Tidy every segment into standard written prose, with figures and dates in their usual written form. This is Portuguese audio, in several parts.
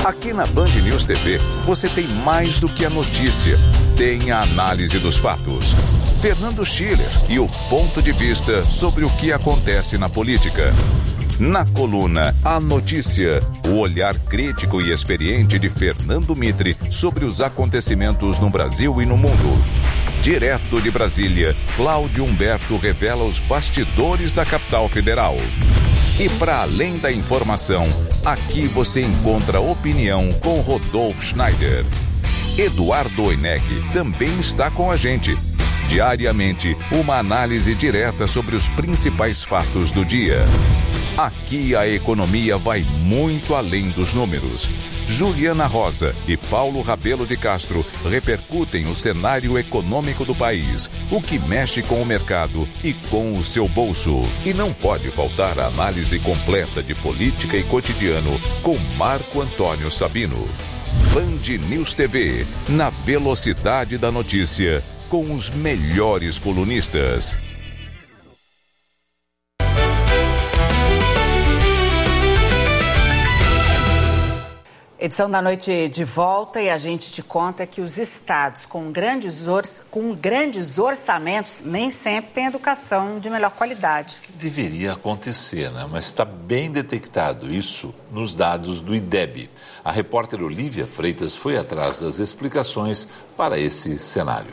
Aqui na Band News TV, você tem mais do que a notícia. Tem a análise dos fatos. Fernando Schiller e o ponto de vista sobre o que acontece na política. Na coluna A Notícia, o olhar crítico e experiente de Fernando Mitre sobre os acontecimentos no Brasil e no mundo. Direto de Brasília, Cláudio Humberto revela os bastidores da capital federal. E para além da informação, aqui você encontra opinião com Rodolfo Schneider. Eduardo Oineg também está com a gente. Diariamente, uma análise direta sobre os principais fatos do dia. Aqui a economia vai muito além dos números. Juliana Rosa e Paulo Rabelo de Castro repercutem o cenário econômico do país, o que mexe com o mercado e com o seu bolso. E não pode faltar a análise completa de política e cotidiano com Marco Antônio Sabino. Band News TV, na velocidade da notícia, com os melhores colunistas. Edição da noite de volta e a gente te conta que os estados com grandes orçamentos nem sempre têm educação de melhor qualidade. Que deveria acontecer, né? Mas está bem detectado isso nos dados do IDEB. A repórter Olívia Freitas foi atrás das explicações para esse cenário.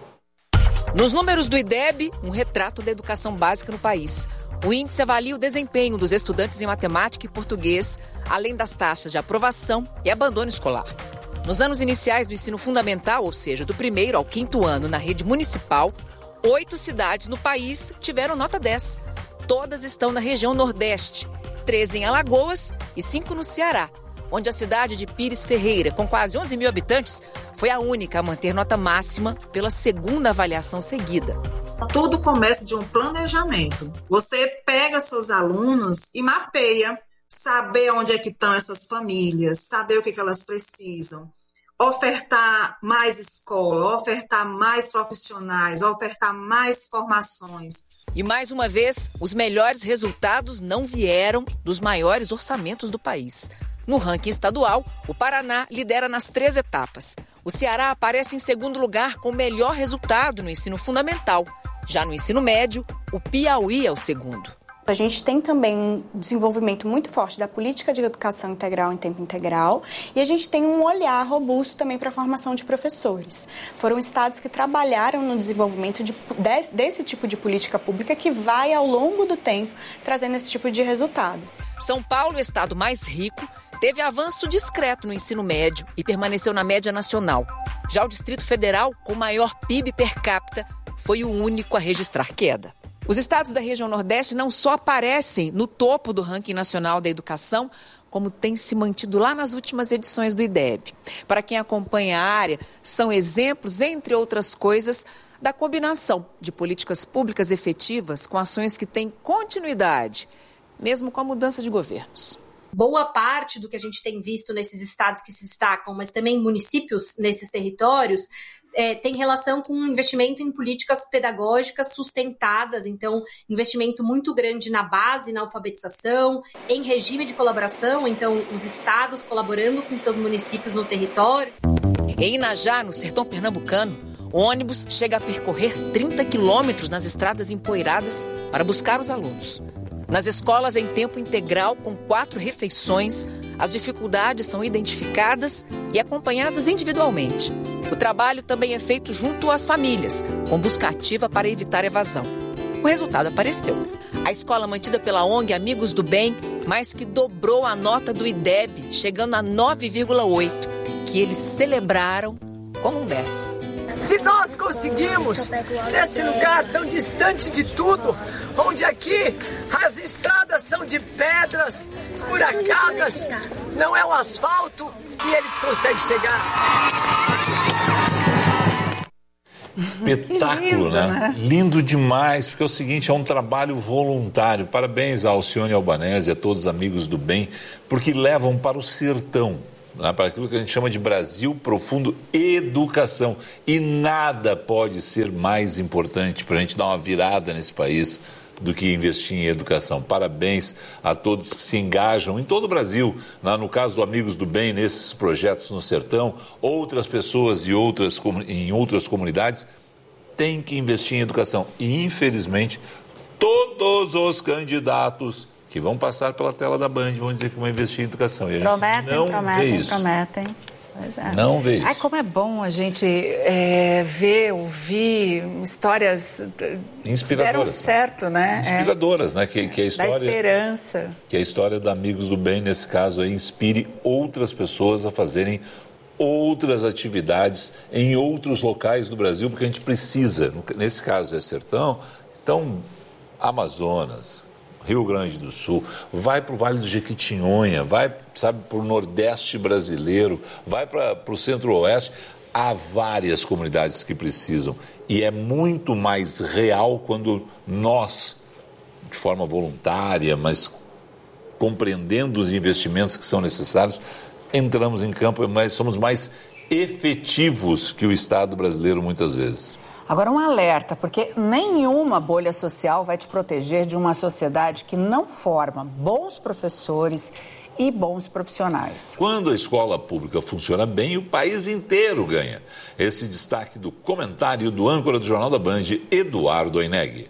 Nos números do IDEB, um retrato da educação básica no país. O índice avalia o desempenho dos estudantes em matemática e português, além das taxas de aprovação e abandono escolar. Nos anos iniciais do ensino fundamental, ou seja, do 1º ao 5º ano na rede municipal, 8 cidades no país tiveram nota 10. Todas estão na região Nordeste, 13 em Alagoas e 5 no Ceará, onde a cidade de Pires Ferreira, com quase 11 mil habitantes, foi a única a manter nota máxima pela segunda avaliação seguida. Tudo começa de um planejamento. Você pega seus alunos e mapeia, saber onde é que estão essas famílias, saber o que elas precisam, ofertar mais escola, ofertar mais profissionais, ofertar mais formações. E mais uma vez, os melhores resultados não vieram dos maiores orçamentos do país. No ranking estadual, o Paraná lidera nas 3 etapas. O Ceará aparece em segundo lugar com o melhor resultado no ensino fundamental. Já no ensino médio, o Piauí é o segundo. A gente tem também um desenvolvimento muito forte da política de educação integral em tempo integral e a gente tem um olhar robusto também para a formação de professores. Foram estados que trabalharam no desenvolvimento desse tipo de política pública que vai, ao longo do tempo, trazendo esse tipo de resultado. São Paulo, o estado mais rico, teve avanço discreto no ensino médio e permaneceu na média nacional. Já o Distrito Federal, com maior PIB per capita, foi o único a registrar queda. Os estados da região Nordeste não só aparecem no topo do ranking nacional da educação, como tem se mantido lá nas últimas edições do IDEB. Para quem acompanha a área, são exemplos, entre outras coisas, da combinação de políticas públicas efetivas com ações que têm continuidade, mesmo com a mudança de governos. Boa parte do que a gente tem visto nesses estados que se destacam, mas também municípios nesses territórios, tem relação com um investimento em políticas pedagógicas sustentadas, então investimento muito grande na base, na alfabetização, em regime de colaboração, então os estados colaborando com seus municípios no território. Em Inajá, no sertão pernambucano, o ônibus chega a percorrer 30 quilômetros nas estradas empoeiradas para buscar os alunos. Nas escolas em tempo integral, com 4 refeições, as dificuldades são identificadas e acompanhadas individualmente. O trabalho também é feito junto às famílias, com busca ativa para evitar evasão. O resultado apareceu. A escola mantida pela ONG Amigos do Bem mais que dobrou a nota do IDEB, chegando a 9,8, que eles celebraram como um 10. Se nós conseguimos, nesse lugar tão distante de tudo, onde aqui as estradas são de pedras esburacadas, não é o asfalto, e eles conseguem chegar. Espetáculo, né? Lindo demais, porque é o seguinte, é um trabalho voluntário. Parabéns a Alcione Albanese, a todos os Amigos do Bem, porque levam para o sertão, para aquilo que a gente chama de Brasil Profundo, educação. E nada pode ser mais importante para a gente dar uma virada nesse país, do que investir em educação. Parabéns a todos que se engajam em todo o Brasil, no caso do Amigos do Bem, nesses projetos no sertão, outras pessoas em outras comunidades têm que investir em educação. E, infelizmente, todos os candidatos que vão passar pela tela da Band vão dizer que vão investir em educação. E a gente prometem. Pois é. Não vê isso. Ai, como é bom a gente ver, ouvir histórias inspiradoras. Deram certo, né? Inspiradoras, né? Que a história, da esperança. Que a história da Amigos do Bem, nesse caso, aí, inspire outras pessoas a fazerem outras atividades em outros locais do Brasil, porque a gente precisa, nesse caso é sertão, então Amazonas, Rio Grande do Sul, vai para o Vale do Jequitinhonha, vai, para o Nordeste brasileiro, vai para o Centro-Oeste. Há várias comunidades que precisam. E é muito mais real quando nós, de forma voluntária, mas compreendendo os investimentos que são necessários, entramos em campo, mas somos mais efetivos que o Estado brasileiro muitas vezes. Agora, um alerta, porque nenhuma bolha social vai te proteger de uma sociedade que não forma bons professores e bons profissionais. Quando a escola pública funciona bem, o país inteiro ganha. Esse destaque do comentário do âncora do Jornal da Band, Eduardo Oineg.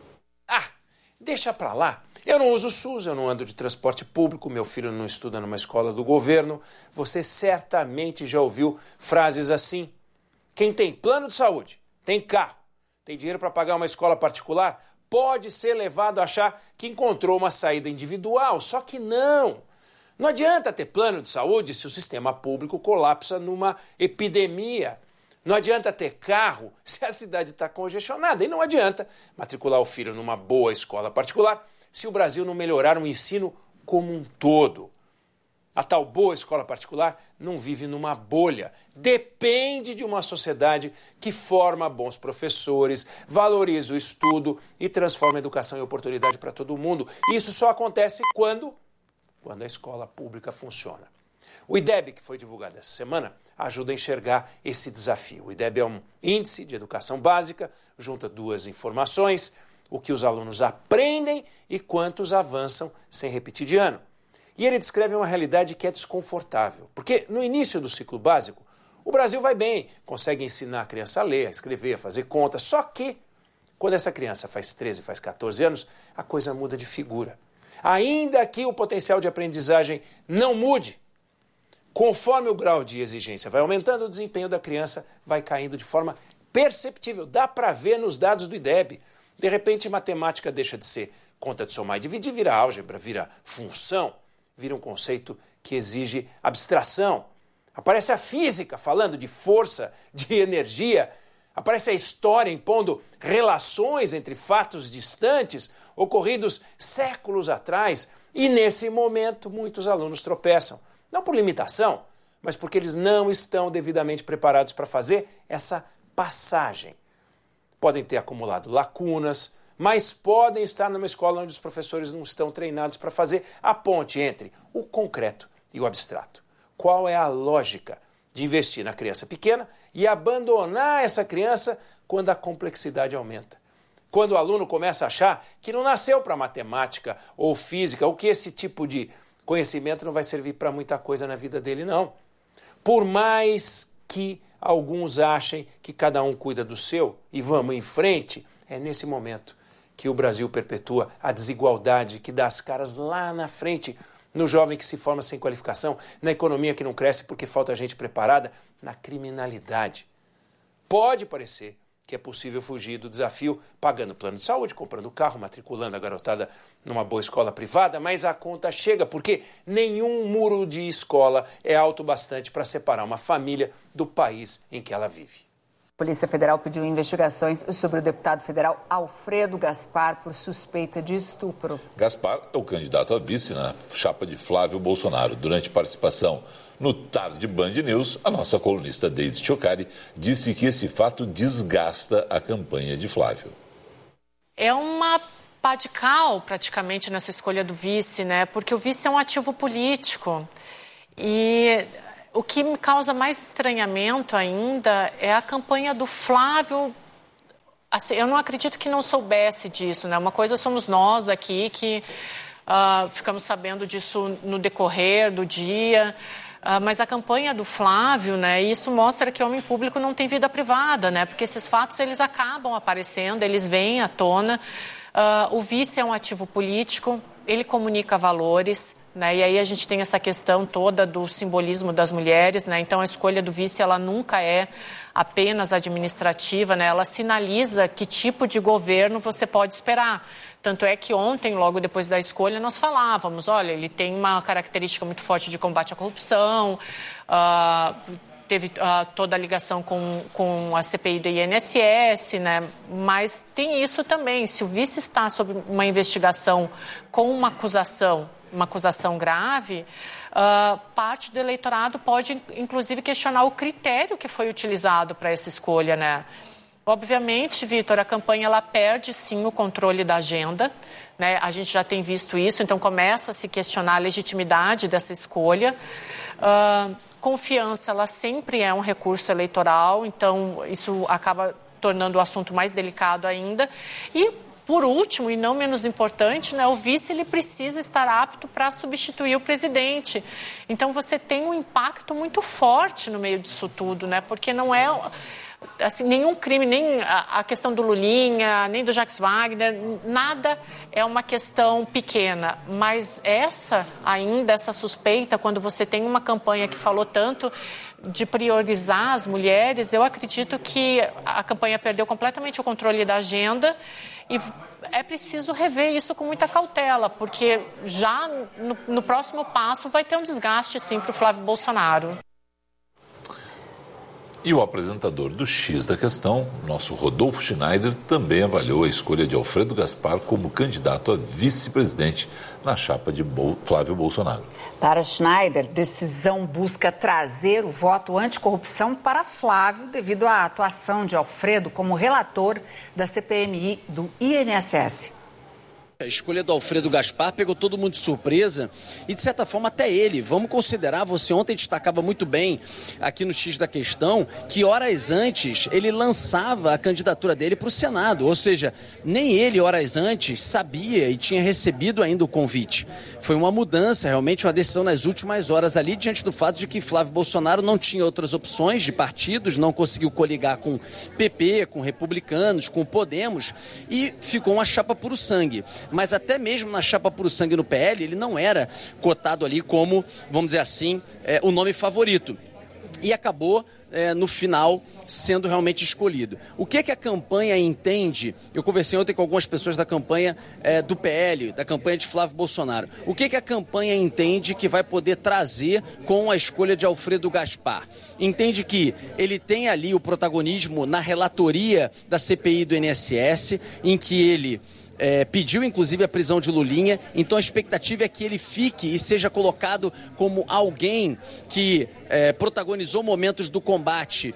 Deixa pra lá. Eu não uso SUS, eu não ando de transporte público, meu filho não estuda numa escola do governo. Você certamente já ouviu frases assim. Quem tem plano de saúde, tem carro, tem dinheiro para pagar uma escola particular, pode ser levado a achar que encontrou uma saída individual, só que não. Não adianta ter plano de saúde se o sistema público colapsa numa epidemia. Não adianta ter carro se a cidade está congestionada. E não adianta matricular o filho numa boa escola particular se o Brasil não melhorar o ensino como um todo. A tal boa escola particular não vive numa bolha. Depende de uma sociedade que forma bons professores, valoriza o estudo e transforma a educação em oportunidade para todo mundo. Isso só acontece quando a escola pública funciona. O IDEB, que foi divulgado essa semana, ajuda a enxergar esse desafio. O IDEB é um índice de educação básica, junta duas informações, o que os alunos aprendem e quantos avançam sem repetir de ano. E ele descreve uma realidade que é desconfortável, porque no início do ciclo básico, o Brasil vai bem, consegue ensinar a criança a ler, a escrever, a fazer contas, só que quando essa criança faz 13, faz 14 anos, a coisa muda de figura. Ainda que o potencial de aprendizagem não mude, conforme o grau de exigência vai aumentando, o desempenho da criança vai caindo de forma perceptível. Dá para ver nos dados do IDEB. De repente, matemática deixa de ser conta de somar e dividir, vira álgebra, vira função, vira um conceito que exige abstração. Aparece a física falando de força, de energia. Aparece a história impondo relações entre fatos distantes, ocorridos séculos atrás. E nesse momento, muitos alunos tropeçam. Não por limitação, mas porque eles não estão devidamente preparados para fazer essa passagem. Podem ter acumulado lacunas, mas podem estar numa escola onde os professores não estão treinados para fazer a ponte entre o concreto e o abstrato. Qual é a lógica de investir na criança pequena e abandonar essa criança quando a complexidade aumenta? Quando o aluno começa a achar que não nasceu para matemática ou física, ou que esse tipo de conhecimento não vai servir para muita coisa na vida dele, não. Por mais que alguns achem que cada um cuida do seu e vamos em frente, é nesse momento que o Brasil perpetua a desigualdade que dá as caras lá na frente, no jovem que se forma sem qualificação, na economia que não cresce porque falta gente preparada, na criminalidade. Pode parecer que é possível fugir do desafio pagando plano de saúde, comprando carro, matriculando a garotada numa boa escola privada, mas a conta chega porque nenhum muro de escola é alto bastante para separar uma família do país em que ela vive. A Polícia Federal pediu investigações sobre o deputado federal Alfredo Gaspar por suspeita de estupro. Gaspar é o candidato a vice na chapa de Flávio Bolsonaro. Durante participação no Tarde Band News, a nossa colunista Deise Chocari disse que esse fato desgasta a campanha de Flávio. É uma pá de cal, praticamente, nessa escolha do vice, né? Porque o vice é um ativo político. E o que me causa mais estranhamento ainda é a campanha do Flávio assim, eu não acredito que não soubesse disso, né? Uma coisa somos nós aqui que ficamos sabendo disso no decorrer do dia, mas a campanha do Flávio, né? Isso mostra que o homem público não tem vida privada, né? Porque esses fatos, eles acabam aparecendo, eles vêm à tona. O vice é um ativo político, ele comunica valores, né? E aí a gente tem essa questão toda do simbolismo das mulheres, né? Então a escolha do vice, ela nunca é apenas administrativa, né? Ela sinaliza que tipo de governo você pode esperar. Tanto é que ontem, logo depois da escolha, nós falávamos, olha, ele tem uma característica muito forte de combate à corrupção, teve toda a ligação com a CPI do INSS, né? Mas tem isso também, se o vice está sob uma investigação com uma acusação grave, parte do eleitorado pode, inclusive, questionar o critério que foi utilizado para essa escolha, né? Obviamente, Vitor, a campanha ela perde, sim, o controle da agenda, né? A gente já tem visto isso, então começa a se questionar a legitimidade dessa escolha. Confiança, ela sempre é um recurso eleitoral, então isso acaba tornando o assunto mais delicado ainda. E, por último, e não menos importante, né, o vice ele precisa estar apto para substituir o presidente. Então, você tem um impacto muito forte no meio disso tudo, né? Porque não é assim, nenhum crime, nem a questão do Lulinha, nem do Jacques Wagner, nada é uma questão pequena. Mas essa suspeita, quando você tem uma campanha que falou tanto de priorizar as mulheres, eu acredito que a campanha perdeu completamente o controle da agenda e é preciso rever isso com muita cautela, porque já no próximo passo vai ter um desgaste, sim, para o Flávio Bolsonaro. E o apresentador do X da Questão, nosso Rodolfo Schneider, também avaliou a escolha de Alfredo Gaspar como candidato a vice-presidente na chapa de Flávio Bolsonaro. Para Schneider, decisão busca trazer o voto anticorrupção para Flávio devido à atuação de Alfredo como relator da CPMI do INSS. A escolha do Alfredo Gaspar pegou todo mundo de surpresa e, de certa forma, até ele. Vamos considerar, você ontem destacava muito bem aqui no X da Questão, que horas antes ele lançava a candidatura dele para o Senado. Ou seja, nem ele, horas antes, sabia e tinha recebido ainda o convite. Foi uma mudança, realmente uma decisão nas últimas horas ali, diante do fato de que Flávio Bolsonaro não tinha outras opções de partidos, não conseguiu coligar com PP, com republicanos, com Podemos e ficou uma chapa puro sangue. Mas até mesmo na chapa puro sangue no PL, ele não era cotado ali como, vamos dizer assim, o nome favorito. E acabou, no final, sendo realmente escolhido. O que a campanha entende? Eu conversei ontem com algumas pessoas da campanha do PL, da campanha de Flávio Bolsonaro. O que a campanha entende que vai poder trazer com a escolha de Alfredo Gaspar? Entende que ele tem ali o protagonismo na relatoria da CPI do INSS, em que ele pediu inclusive a prisão de Lulinha, então a expectativa é que ele fique e seja colocado como alguém que protagonizou momentos do combate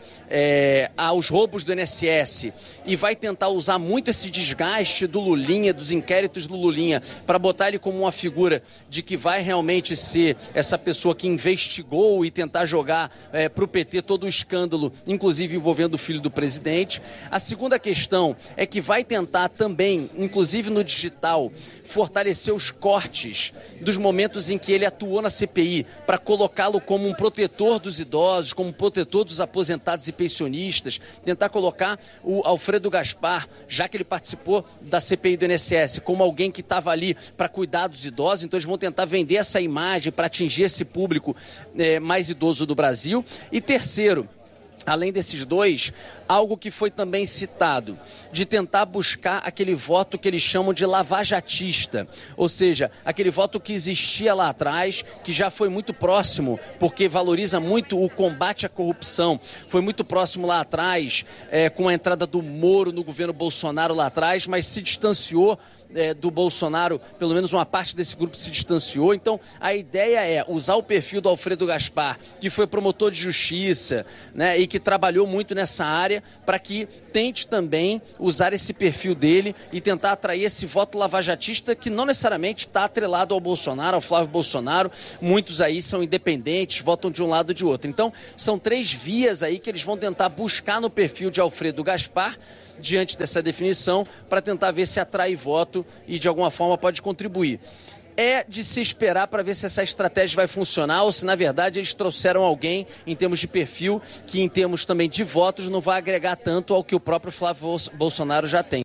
aos roubos do INSS e vai tentar usar muito esse desgaste do Lulinha, dos inquéritos do Lulinha, para botar ele como uma figura de que vai realmente ser essa pessoa que investigou e tentar jogar para o PT todo o escândalo, inclusive envolvendo o filho do presidente. A segunda questão é que vai tentar também, inclusive no digital, fortalecer os cortes dos momentos em que ele atuou na CPI para colocá-lo como um protetor dos idosos, como protetor dos aposentados e pensionistas, tentar colocar o Alfredo Gaspar, já que ele participou da CPI do INSS, como alguém que estava ali para cuidar dos idosos. Então eles vão tentar vender essa imagem para atingir esse público mais idoso do Brasil. E terceiro, além desses dois, algo que foi também citado, de tentar buscar aquele voto que eles chamam de lavajatista, ou seja, aquele voto que existia lá atrás, que já foi muito próximo, porque valoriza muito o combate à corrupção, foi muito próximo lá atrás, com a entrada do Moro no governo Bolsonaro lá atrás, mas se distanciou do Bolsonaro, pelo menos uma parte desse grupo se distanciou. Então a ideia é usar o perfil do Alfredo Gaspar, que foi promotor de justiça, né, e que trabalhou muito nessa área, para que tente também usar esse perfil dele e tentar atrair esse voto lavajatista que não necessariamente está atrelado ao Bolsonaro, ao Flávio Bolsonaro. Muitos aí são independentes, votam de um lado ou de outro. Então são três vias aí que eles vão tentar buscar no perfil de Alfredo Gaspar, diante dessa definição para tentar ver se atrai voto e de alguma forma pode contribuir. É de se esperar para ver se essa estratégia vai funcionar ou se, na verdade, eles trouxeram alguém em termos de perfil que, em termos também de votos, não vai agregar tanto ao que o próprio Flávio Bolsonaro já tem.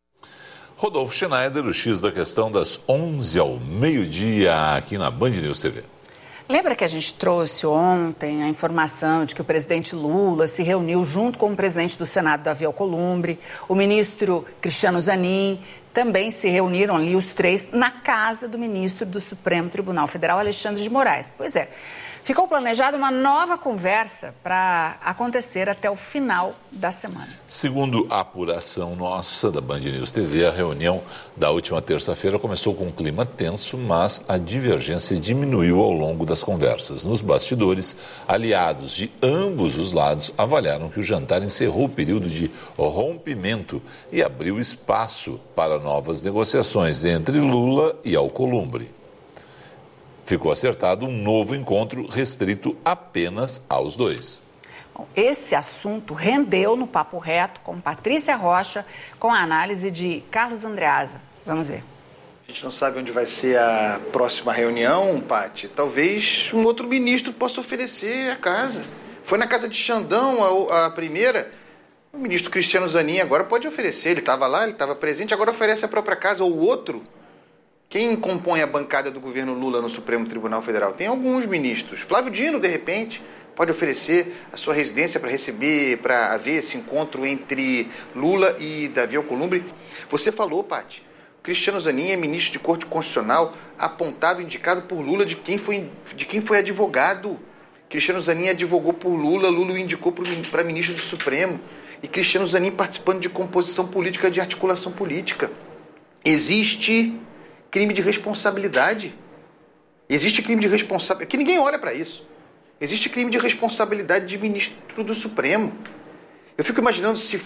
Rodolfo Schneider, o X da questão das 11 ao meio-dia aqui na Band News TV. Lembra que a gente trouxe ontem a informação de que o presidente Lula se reuniu junto com o presidente do Senado, Davi Alcolumbre, o ministro Cristiano Zanin, também se reuniram ali os três na casa do ministro do Supremo Tribunal Federal, Alexandre de Moraes. Pois é, ficou planejada uma nova conversa para acontecer até o final da semana. Segundo a apuração nossa da Band News TV, a reunião da última terça-feira começou com um clima tenso, mas a divergência diminuiu ao longo das conversas. Nos bastidores, aliados de ambos os lados avaliaram que o jantar encerrou o período de rompimento e abriu espaço para novas negociações entre Lula e Alcolumbre. Ficou acertado um novo encontro restrito apenas aos dois. Esse assunto rendeu no Papo Reto com Patrícia Rocha, com a análise de Carlos Andreasa. Vamos ver. A gente não sabe onde vai ser a próxima reunião, Paty. Talvez um outro ministro possa oferecer a casa. Foi na casa de Xandão a primeira. O ministro Cristiano Zanin agora pode oferecer. Ele estava lá, ele estava presente, agora oferece a própria casa. Ou outro. Quem compõe a bancada do governo Lula no Supremo Tribunal Federal? Tem alguns ministros. Flávio Dino, de repente, pode oferecer a sua residência para receber, para haver esse encontro entre Lula e Davi Alcolumbre. Você falou, Paty, Cristiano Zanin é ministro de Corte Constitucional, apontado, indicado por Lula de quem foi advogado. Cristiano Zanin advogou por Lula, Lula o indicou para ministro do Supremo. E Cristiano Zanin participando de composição política, de articulação política. Existe crime de responsabilidade. Existe crime de responsabilidade. Que ninguém olha para isso. Existe crime de responsabilidade de ministro do Supremo. Eu fico imaginando se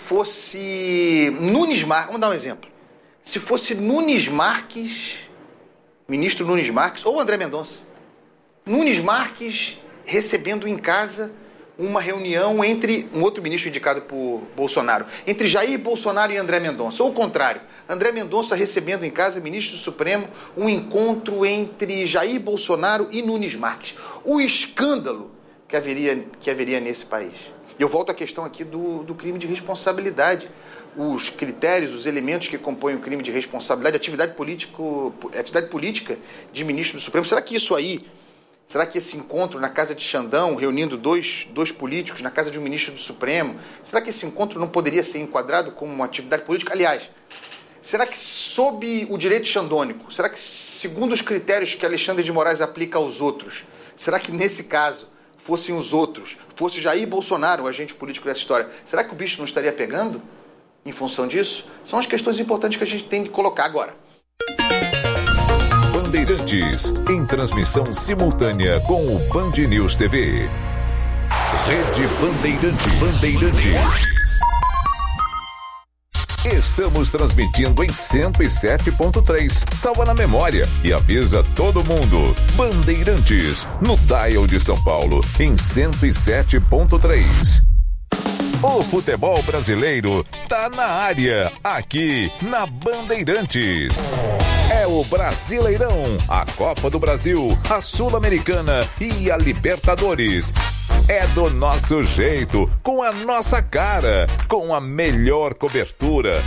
fosse Nunes Marques. Vamos dar um exemplo. Se fosse Nunes Marques, ministro Nunes Marques, ou André Mendonça. Nunes Marques recebendo em casa uma reunião entre um outro ministro indicado por Bolsonaro, entre Jair Bolsonaro e André Mendonça, ou o contrário, André Mendonça recebendo em casa, ministro do Supremo, um encontro entre Jair Bolsonaro e Nunes Marques. O escândalo que haveria nesse país. Eu volto à questão aqui do crime de responsabilidade. Os critérios, os elementos que compõem o crime de responsabilidade, atividade política de ministro do Supremo, será que isso aí, será que esse encontro na casa de Xandão, reunindo dois políticos na casa de um ministro do Supremo, será que esse encontro não poderia ser enquadrado como uma atividade política? Aliás, será que sob o direito xandônico, será que segundo os critérios que Alexandre de Moraes aplica aos outros, será que nesse caso fossem os outros, fosse Jair Bolsonaro o agente político dessa história, será que o bicho não estaria pegando em função disso? São as questões importantes que a gente tem que colocar agora. Bandeirantes, em transmissão simultânea com o Band News TV. Rede Bandeirantes. Estamos transmitindo em 107.3. Salva na memória e avisa todo mundo. Bandeirantes, no dial de São Paulo, em 107.3. O futebol brasileiro tá na área, aqui na Bandeirantes. É o Brasileirão, a Copa do Brasil, a Sul-Americana e a Libertadores. É do nosso jeito, com a nossa cara, com a melhor cobertura